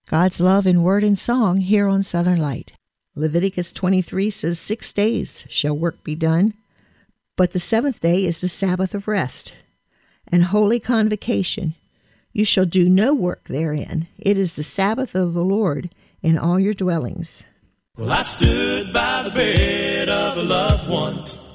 God's love in word and song here on Southern Light. Leviticus 23 says 6 days shall work be done, but the seventh day is the Sabbath of rest and holy convocation. You shall do no work therein. It is the Sabbath of the Lord in all your dwellings. Well, I stood by the bed of a loved one